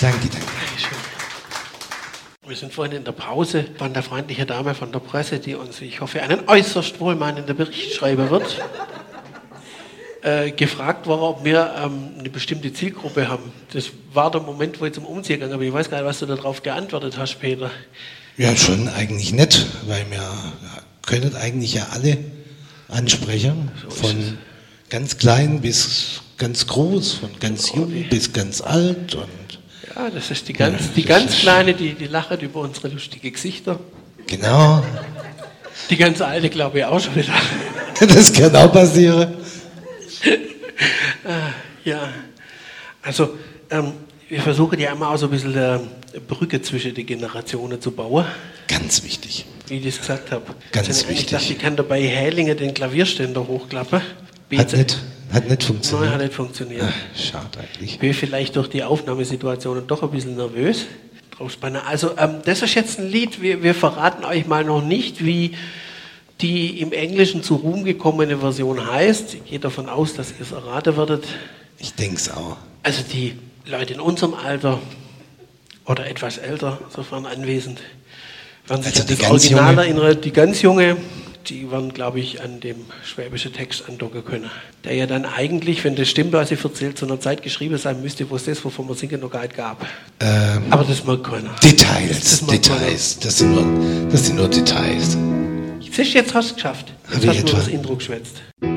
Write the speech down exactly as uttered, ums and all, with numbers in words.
Danke, danke. Dankeschön. Wir sind vorhin in der Pause von der freundlichen Dame von der Presse, die uns, ich hoffe, einen äußerst wohlmeinenden Bericht schreiben wird, äh, gefragt worden, ob wir ähm, eine bestimmte Zielgruppe haben. Das war der Moment, wo ich zum Umziehen gegangen bin. Ich weiß gar nicht, was du darauf geantwortet hast, Peter. Ja, schon eigentlich nett, weil wir können eigentlich ja alle ansprechen, so von ganz klein bis ganz groß, von ganz oh, jung bis ganz alt. Und ja, das ist die ganz, ja, die ganz Kleine, die, die lacht über unsere lustigen Gesichter. Genau. Die ganz Alte, glaube ich, auch schon wieder. Das kann auch passieren. Ja, also ähm, wir versuchen ja immer auch so ein bisschen eine Brücke zwischen den Generationen zu bauen. Ganz wichtig. Wie ich das gesagt habe. Ganz also, wichtig. Ich dachte, ich kann dabei Hählingen den Klavierständer hochklappen. Hat nicht, hat nicht funktioniert. Nein, hat nicht funktioniert. Ach, schade eigentlich. Ich bin vielleicht durch die Aufnahmesituation doch ein bisschen nervös. Also ähm, das ist jetzt ein Lied, wir, wir verraten euch mal noch nicht, wie die im Englischen zu Ruhm gekommene Version heißt. Ich gehe davon aus, dass ihr es erraten werdet. Ich denke es auch. Also die Leute in unserem Alter oder etwas älter, sofern anwesend, werden sich also an das Original erinnern. Die ganz Junge, die werden, glaube ich, an dem schwäbischen Text andocken können. Der ja dann eigentlich, wenn das stimmt, was ich erzählt, zu einer Zeit geschrieben sein müsste, wo es das, wovon man singen, noch gar nicht gab. Ähm, Aber das mag keiner. Details, das, das Details. Das sind, nur, das sind nur Details. Siehst du, jetzt hast du es geschafft. Jetzt hast du nur das Intro geschwätzt.